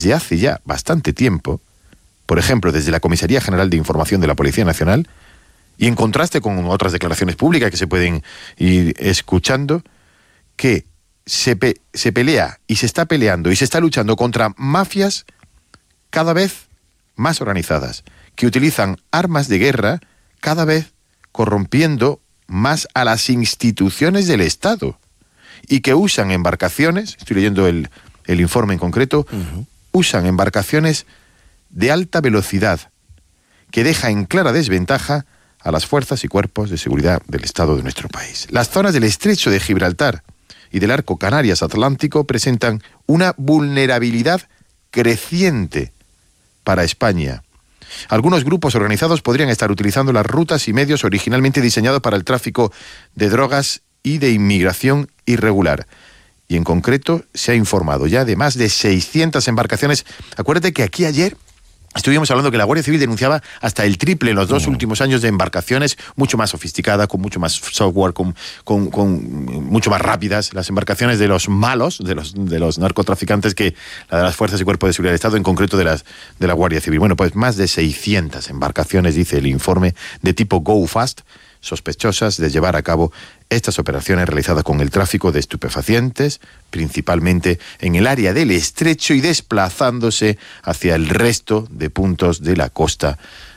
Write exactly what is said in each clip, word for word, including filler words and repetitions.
desde hace ya bastante tiempo, por ejemplo, desde la Comisaría General de Información de la Policía Nacional, y en contraste con otras declaraciones públicas que se pueden ir escuchando, que se, pe- se pelea y se está peleando y se está luchando contra mafias cada vez más organizadas, que utilizan armas de guerra cada vez corrompiendo más a las instituciones del Estado y que usan embarcaciones, estoy leyendo el, el informe en concreto, uh-huh. usan embarcaciones de alta velocidad que deja en clara desventaja a las fuerzas y cuerpos de seguridad del Estado de nuestro país. Las zonas del Estrecho de Gibraltar y del Arco Canarias Atlántico presentan una vulnerabilidad creciente para España. Algunos grupos organizados podrían estar utilizando las rutas y medios originalmente diseñados para el tráfico de drogas y de inmigración irregular. Y en concreto se ha informado ya de más de seiscientas embarcaciones. Acuérdate que aquí ayer estuvimos hablando que la Guardia Civil denunciaba hasta el triple en los dos uh-huh. últimos años de embarcaciones mucho más sofisticadas, con mucho más software, con, con, con mucho más rápidas, las embarcaciones de los malos, de los, de los narcotraficantes, que la de las fuerzas y cuerpos de seguridad del Estado, en concreto de las de la Guardia Civil. Bueno, pues más de seiscientas embarcaciones, dice el informe, de tipo Go Fast, sospechosas de llevar a cabo estas operaciones realizadas con el tráfico de estupefacientes, principalmente en el área del Estrecho y desplazándose hacia el resto de puntos de la costa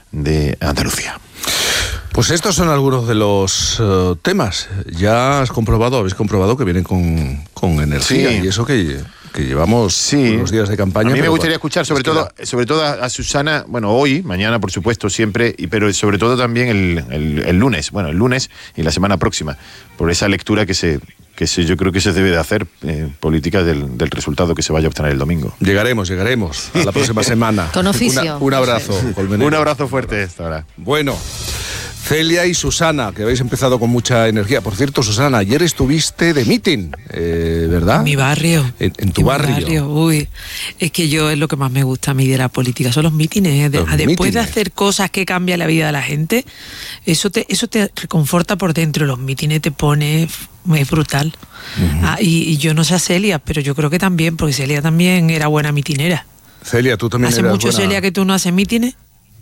de Andalucía. Pues estos son algunos de los uh, temas. Ya has comprobado, habéis comprobado que vienen con, con energía, sí. Y eso que, que llevamos sí. unos días de campaña. A mí me gustaría escuchar sobre todo, sobre todo a Susana, bueno, hoy, mañana por supuesto, siempre, y, pero sobre todo también el, el, el lunes, bueno, el lunes y la semana próxima, por esa lectura que se... que se, yo creo que se debe de hacer eh, política del, del resultado que se vaya a obtener el domingo. Llegaremos, llegaremos a la próxima semana. Con oficio. Una, un abrazo, Colmenero. Un abrazo fuerte esta hora. Bueno, Celia y Susana, que habéis empezado con mucha energía. Por cierto, Susana, ayer estuviste de meeting, eh, ¿verdad? En mi barrio. En, en tu en barrio. barrio. Uy, es que yo es lo que más me gusta a mí de la política, son los mítines. De, los después mítines. de hacer cosas que cambian la vida de la gente, eso te, eso te reconforta por dentro. Los mítines te pone... Es brutal. Uh-huh. Ah, y, y yo no sé a Celia, pero yo creo que también, porque Celia también era buena mitinera. Celia, tú también ¿Hace eras mucho, buena... Celia, que tú no haces mítines?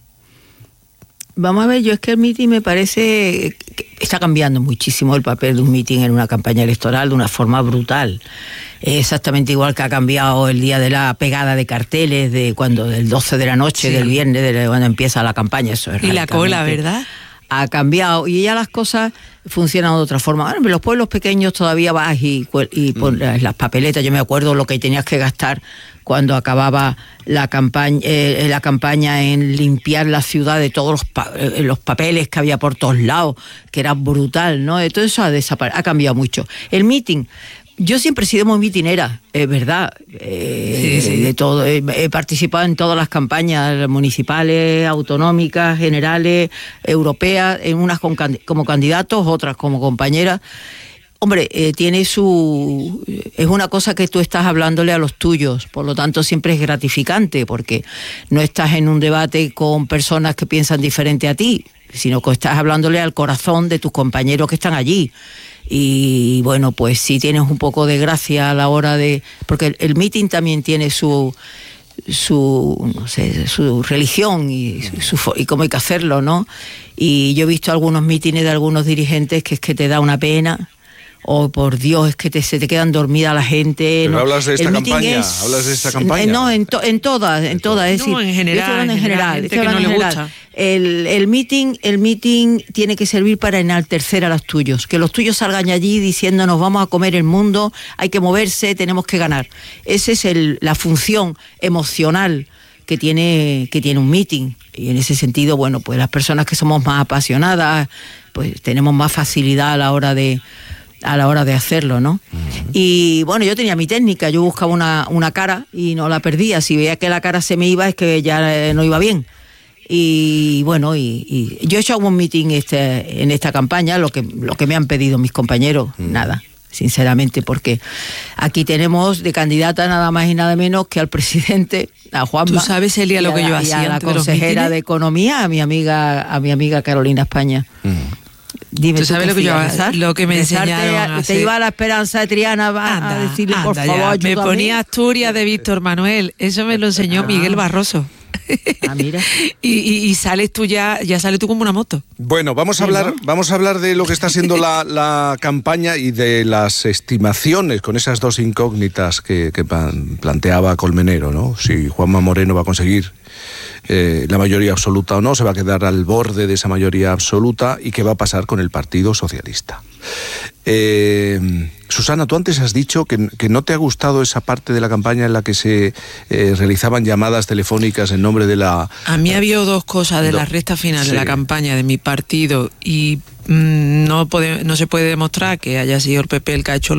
Vamos a ver, yo es que el mitin me parece que está cambiando muchísimo el papel de un mitin en una campaña electoral de una forma brutal. Es exactamente igual que ha cambiado el día de la pegada de carteles, de cuando del doce de la noche, sí. del viernes, de cuando empieza la campaña. Eso es y la cola, ¿verdad? Ha cambiado y ya las cosas funcionan de otra forma. Bueno, en los pueblos pequeños todavía vas y, y pones mm. las papeletas. Yo me acuerdo lo que tenías que gastar cuando acababa la campaña, eh, la campaña en limpiar la ciudad de todos los, pa- eh, los papeles que había por todos lados, que era brutal, ¿no? Todo eso ha, desapare- ha cambiado mucho. El meeting... Yo siempre he sido muy mitinera, es verdad, eh, sí, sí. de todo. He, he participado en todas las campañas municipales, autonómicas, generales, europeas, en unas con, como candidatos, otras como compañeras. Hombre, eh, tiene su... es una cosa que tú estás hablándole a los tuyos, por lo tanto siempre es gratificante, porque no estás en un debate con personas que piensan diferente a ti, sino que estás hablándole al corazón de tus compañeros que están allí. Y bueno, pues sí tienes un poco de gracia a la hora de... Porque el, el meeting también tiene su... su no sé, su religión y, su, y cómo hay que hacerlo, ¿no? Y yo he visto algunos mítines de algunos dirigentes que es que te da una pena... Oh, por Dios, es que te, se te quedan dormida la gente. Pero no. hablas de esta el campaña, es, hablas de esta campaña. No, en, to, en todas, en todas. Es no, decir, en general, en general, gente que no le gusta. El, el meeting, el meeting tiene que servir para enaltecer a los tuyos, que los tuyos salgan allí diciendo nos vamos a comer el mundo, hay que moverse, tenemos que ganar. Esa es el, la función emocional que tiene, que tiene un meeting. Y en ese sentido, bueno, pues las personas que somos más apasionadas, pues tenemos más facilidad a la hora de a la hora de hacerlo, ¿no? Uh-huh. Y bueno, yo tenía mi técnica, yo buscaba una, una cara y no la perdía. Si veía que la cara se me iba es que ya no iba bien. Y bueno, y, y yo he hecho un meeting este, en esta campaña, lo que, lo que me han pedido mis compañeros, uh-huh. nada, sinceramente, porque aquí tenemos de candidata nada más y nada menos que al presidente, a Juanma. ¿Tú sabes, Elia, lo que yo hacía? Y a la consejera de Economía, a mi amiga, a mi amiga Carolina España. Uh-huh. Dime, ¿tú sabes lo que yo rezar? lo que me Rezarte enseñaron a, a Te hacer? iba a la Esperanza de Triana a, Anda, a decirle, por anda favor, ya. Me ayúdame. ponía Asturias de Víctor Manuel. Eso me lo enseñó Ah. Miguel Barroso. Ah, mira. y, y, y sales tú ya, ya sales tú como una moto. Bueno, vamos a Sí, hablar, ¿no? vamos a hablar de lo que está siendo la, la campaña y de las estimaciones con esas dos incógnitas que, que pan- planteaba Colmenero, ¿no? Si Juanma Moreno va a conseguir eh, la mayoría absoluta o no, se va a quedar al borde de esa mayoría absoluta y qué va a pasar con el Partido Socialista. Eh, Susana, tú antes has dicho que, que no te ha gustado esa parte de la campaña en la que se eh, realizaban llamadas telefónicas en nombre de la... A mí había dos cosas de Do- la recta final sí. de la campaña de mi partido y mm, no, puede, no se puede demostrar que haya sido el P P el que ha hecho lo